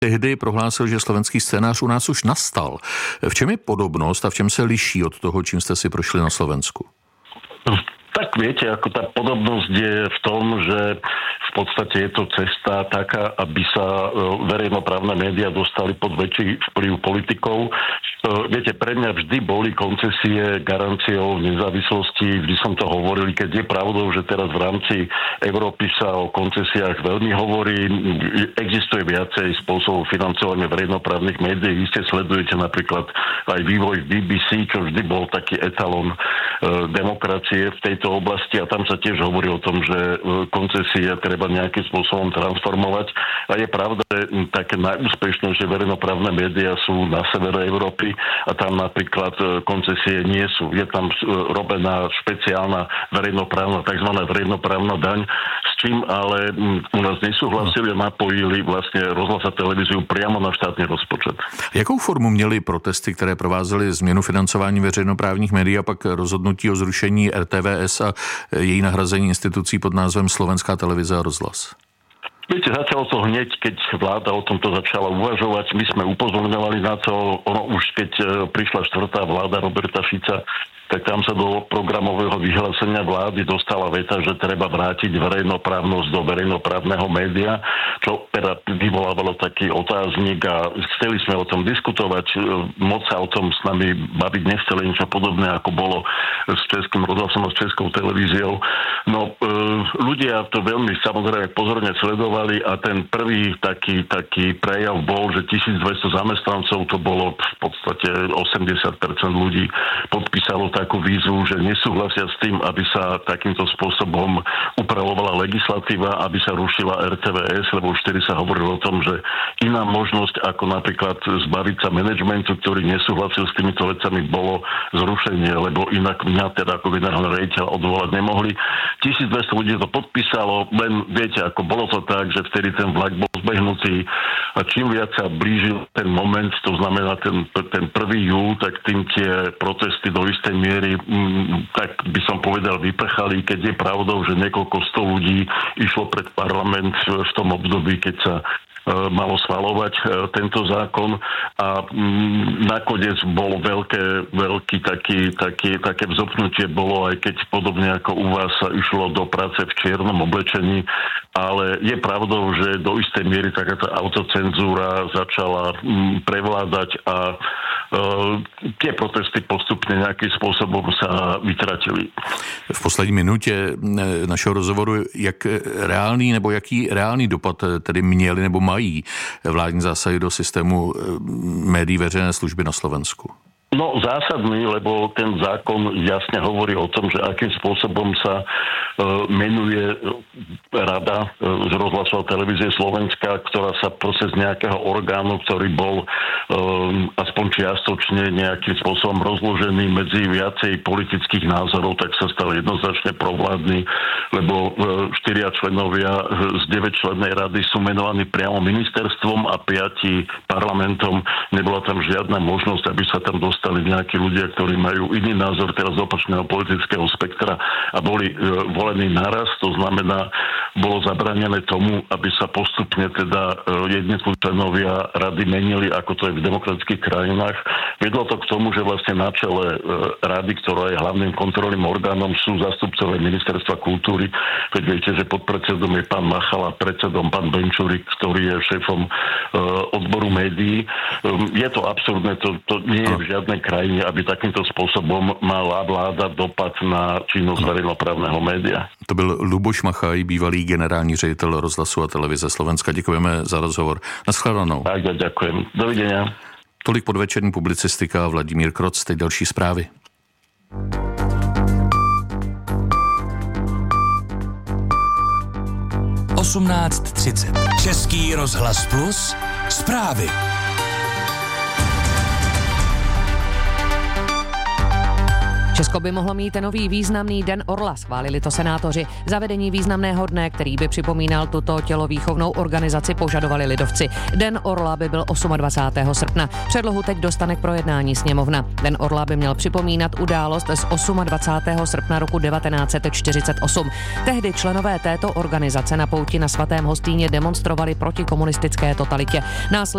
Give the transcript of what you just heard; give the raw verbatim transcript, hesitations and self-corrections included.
tehdy prohlásil, že slovenský scénář u nás už nastal. V čem je podobnost a v čem se liší od toho, čím jste si prošli na Slovensku? Tak viete, ako tá podobnosť je v tom, že v podstate je to cesta taká, aby sa verejnoprávne médiá dostali pod väčší vplyv politikov. Viete, pre mňa vždy boli koncesie garanciou nezávislosti, vždy som to hovoril, keď je pravdou, že teraz v rámci Európy sa o koncesiách veľmi hovorí, existuje viacej spôsobov financovania verejnoprávnych médií, vy ste sledujete napríklad aj vývoj v bé bé cé, čo vždy bol taký etalón demokracie v tejto oblasti a tam sa tiež hovorí o tom, že koncesie treba nejakým spôsobom transformovať. A je pravda, že také najúspešnejšie verejnoprávne médiá sú na severe Európy a tam napríklad koncesie nie sú. Je tam robená špeciálna verejnoprávna, tzv. Verejnoprávna daň, s čím ale u nás nesúhlasili a napojili vlastne rozhlas a televíziu priamo na štátny rozpočet. Jakou formu měly protesty, které provázely změnu financování veřejnoprávních médií a pak rozhodnutí o zrušení er té vé es a její nahrazení institucí pod názvem Slovenská televize a rozhlas? Viete, začalo to hneď, keď vláda o tomto začala uvažovať. My sme upozorňovali na to, ono už keď prišla štvrtá vláda Roberta Fica, tak tam sa do programového vyhlásenia vlády dostala veta, že treba vrátiť verejnoprávnosť do verejnoprávneho média, čo teda vyvolávalo taký otáznik a chceli sme o tom diskutovať. Moc sa o tom s nami baviť nechceli, niečo podobné, ako bolo s Českým rozhlasom a s Českou televíziou. No, e, ľudia to veľmi samozrejme pozorne sledovali a ten prvý taký, taký prejav bol, že tisícdvesto zamestnancov, to bolo v podstate osemdesiat percent ľudí, podpísalo takú výzvu, že nesúhlasia s tým, aby sa takýmto spôsobom upravovala legislatíva, aby sa rušila er té vé es, lebo už vtedy sa hovorilo o tom, že iná možnosť, ako napríklad zbaviť sa manažmentu, ktorý nesúhlasil s týmito vecami, bolo zrušenie, lebo inak mňa teda ako generálneho riaditeľa odvolať nemohli. tisícdvesto ľudí to podpísalo, len viete, ako bolo to tak, že vtedy ten vlak bol zbehnutý a čím viac sa blížil ten moment, to znamená ten, ten prvý júl, tak tým tie protesty do istej miery, tak by som povedal, vyprchali, keď je pravdou, že niekoľko sto ľudí išlo pred parlament v tom období, keď sa malo schvaľovať tento zákon a nakoniec bolo veľké, veľký taký, taký, také vzopnutie bolo, aj keď podobne ako u vás sa išlo do práce v čiernom oblečení, ale je pravdou, že do istej miery takáto autocenzúra začala prevládať a tie protesty postupne nejakým spôsobom sa vytratili. V poslední minutě našeho rozhovoru, jak reálný nebo jaký reálný dopad tedy měli nebo mají vládní zásahy do systému médií veřejné služby na Slovensku? No zásadný, lebo ten zákon jasne hovorí o tom, že akým spôsobom sa e, menuje rada e, z rozhlasu a televízie Slovenska, ktorá sa proces nejakého orgánu, ktorý bol e, aspoň čiastočne nejakým spôsobom rozložený medzi viacej politických názorov, tak sa stal jednoznačne provládny, lebo e, štyria členovia z deväťčlennej rady sú menovaní priamo ministerstvom a piati parlamentom. Nebola tam žiadna možnosť, aby sa tam dostali stali nejakí ľudia, ktorí majú iný názor teraz z opačného politického spektra a boli e, volení naraz. To znamená, bolo zabranené tomu, aby sa postupne teda e, jednotliví členovia rady menili, ako to je v demokratických krajinách. Vedlo to k tomu, že vlastne na čele e, rady, ktorá je hlavným kontrolným orgánom, sú zástupcové ministerstva kultúry. Veď viete, že podpredsedom je pán Machala, predsedom pán Benčurík, ktorý je šéfom e, odboru médií. E, je to absurdné, to, to nie je v žiadnej krajine, aby takýmto spôsobom mala vláda dopad na činnosť verejnoprávneho média. To byl Luboš Machaj, bývalý generální ředitel rozhlasu a televize Slovenska. Děkujeme za rozhovor. Naschledanou. Tak, ja ďakujem. Dovidenia. Tolik podvečerní publicistika, Vladimír Kroc, teď další zprávy. osmnáct třicet. Český rozhlas Plus. Zprávy. Česko by mohlo mít nový významný Den orla, schválili to senátoři. Zavedení významného dne, který by připomínal tuto tělovýchovnou organizaci, požadovali lidovci. Den orla by byl dvacátého osmého srpna. Předlohu teď dostane k projednání sněmovna. Den orla by měl připomínat událost z dvacátého osmého srpna roku devatenáct set čtyřicet osm. Tehdy členové této organizace na pouti na Svatém Hostýně demonstrovali proti komunistické totalitě. Následně